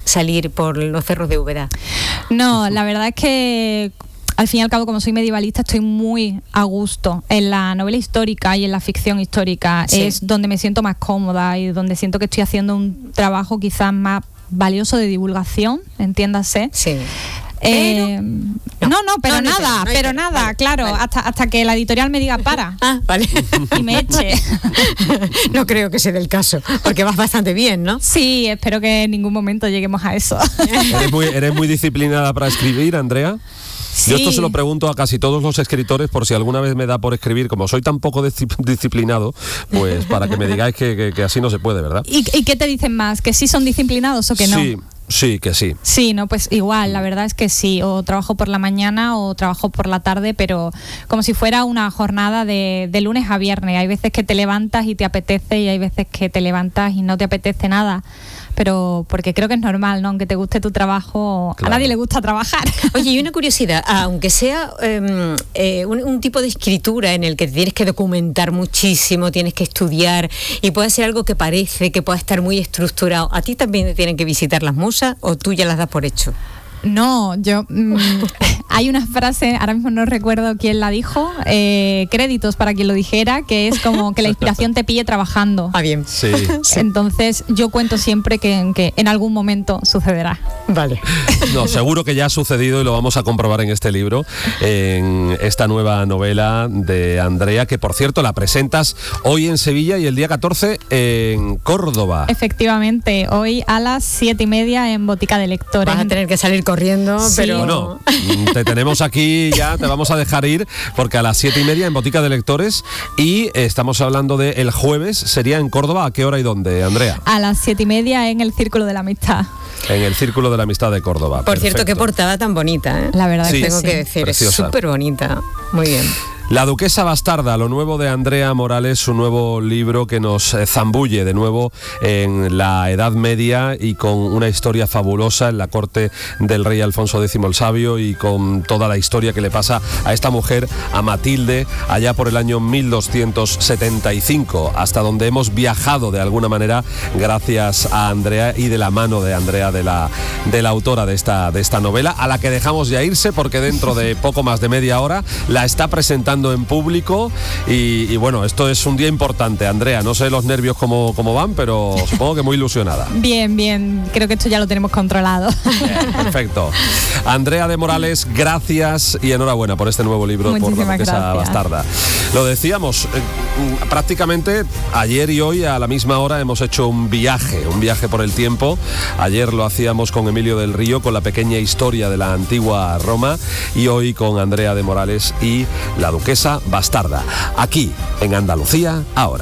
salir por los cerros de Úbeda? No, la verdad es que al fin y al cabo, como soy medievalista, estoy muy a gusto en la novela histórica y en la ficción histórica. Sí. Es donde me siento más cómoda y donde siento que estoy haciendo un trabajo quizás más valioso de divulgación, entiéndase. Sí. Pero nada, vale, claro, vale. Hasta que la editorial me diga para. Vale. Y me eche. No creo que sea el caso, porque vas bastante bien, ¿no? Sí, espero que en ningún momento lleguemos a eso. ¿Eres muy disciplinada para escribir, Andrea? Sí. Yo esto se lo pregunto a casi todos los escritores por si alguna vez me da por escribir, como soy tan poco disciplinado, pues para que me digáis que así no se puede, ¿verdad? ¿Y qué te dicen más? ¿Que sí son disciplinados o que no? Sí, que sí. Sí, no, pues igual, la verdad es que sí, o trabajo por la mañana o trabajo por la tarde, pero como si fuera una jornada de lunes a viernes. Hay veces que te levantas y te apetece y hay veces que te levantas y no te apetece nada. Pero porque creo que es normal, ¿no? Aunque te guste tu trabajo, claro. A nadie le gusta trabajar. Oye, y una curiosidad, aunque sea un tipo de escritura en el que tienes que documentar muchísimo, tienes que estudiar y puede ser algo que parece que pueda estar muy estructurado, ¿a ti también te tienen que visitar las musas o tú ya las das por hecho? No, yo hay una frase, ahora mismo no recuerdo quién la dijo, créditos para quien lo dijera, que es como que la inspiración te pille trabajando. Bien. Sí. Entonces yo cuento siempre que en algún momento sucederá. Vale. No, seguro que ya ha sucedido y lo vamos a comprobar en este libro, en esta nueva novela de Andrea, que por cierto la presentas hoy en Sevilla y el día 14 en Córdoba. Efectivamente, hoy a las 7:30 en Botica de Lectores. Vas a tener que salir corriendo, sí. Pero... Bueno, te tenemos aquí ya, te vamos a dejar ir, porque a las 7:30 en Botica de Lectores, y estamos hablando de el jueves, sería en Córdoba. ¿A qué hora y dónde, Andrea? A las 7:30 en el Círculo de la Amistad. En el Círculo de la Amistad de Córdoba. Por Perfecto. Cierto, qué portada tan bonita, ¿eh? La verdad sí, que tengo sí. que decir, Preciosa. Es súper bonita. Muy bien. La Duquesa Bastarda, lo nuevo de Andrea Morales, su nuevo libro que nos zambulle de nuevo en la Edad Media y con una historia fabulosa en la corte del rey Alfonso X el Sabio y con toda la historia que le pasa a esta mujer, a Matilde, allá por el año 1275, hasta donde hemos viajado de alguna manera gracias a Andrea y de la mano de Andrea, de la autora de esta novela, a la que dejamos ya irse porque dentro de poco más de media hora la está presentando en público y bueno, esto es un día importante, Andrea, no sé los nervios cómo van, pero supongo que muy ilusionada. Bien, creo que esto ya lo tenemos controlado. Bien, perfecto. Andrea de Morales, gracias y enhorabuena por este nuevo libro. Muchísimas por La Duquesa gracias. Bastarda. Lo decíamos, prácticamente ayer y hoy a la misma hora hemos hecho un viaje por el tiempo. Ayer lo hacíamos con Emilio del Río, con la pequeña historia de la antigua Roma, y hoy con Andrea de Morales y La Duquesa Bastarda, aquí en Andalucía Ahora.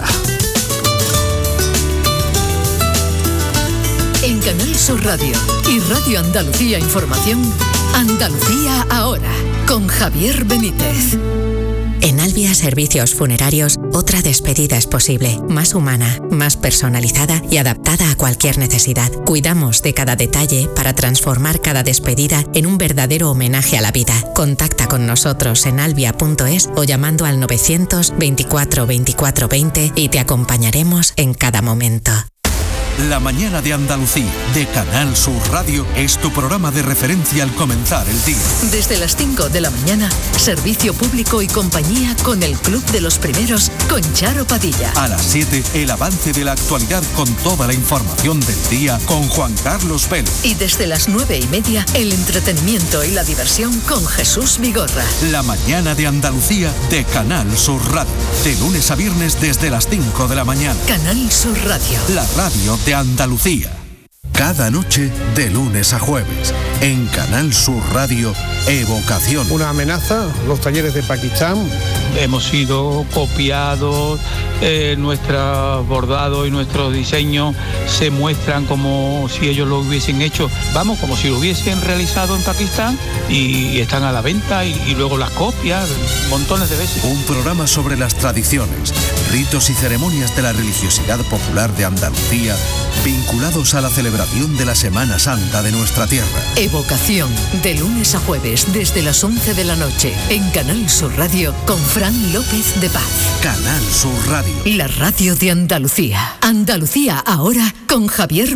En Canal Sur Radio y Radio Andalucía Información, Andalucía Ahora, con Javier Benítez. En Albia Servicios Funerarios, otra despedida es posible, más humana, más personalizada y adaptada a cualquier necesidad. Cuidamos de cada detalle para transformar cada despedida en un verdadero homenaje a la vida. Contacta con nosotros en albia.es o llamando al 924 24 20 y te acompañaremos en cada momento. La mañana de Andalucía, de Canal Sur Radio, es tu programa de referencia al comenzar el día. Desde las 5 de la mañana, servicio público y compañía con el Club de los Primeros, con Charo Padilla. A las 7, el avance de la actualidad con toda la información del día, con Juan Carlos Vélez. Y desde las 9:30, el entretenimiento y la diversión con Jesús Vigorra. La mañana de Andalucía, de Canal Sur Radio. De lunes a viernes desde las 5 de la mañana. Canal Sur Radio. La radio de Andalucía. Cada noche de lunes a jueves en Canal Sur Radio, Evocación. Una amenaza, los talleres de Pakistán. Hemos sido copiados, nuestro bordado y nuestro diseño se muestran como si ellos lo hubiesen hecho, como si lo hubiesen realizado en Pakistán, y están a la venta y luego las copias montones de veces. Un programa sobre las tradiciones, ritos y ceremonias de la religiosidad popular de Andalucía, vinculados a la celebración de la Semana Santa de nuestra tierra. Evocación, de lunes a jueves desde las 11 de la noche en Canal Sur Radio con Fran López de Paz. Canal Sur Radio. La radio de Andalucía. Andalucía Ahora con Javier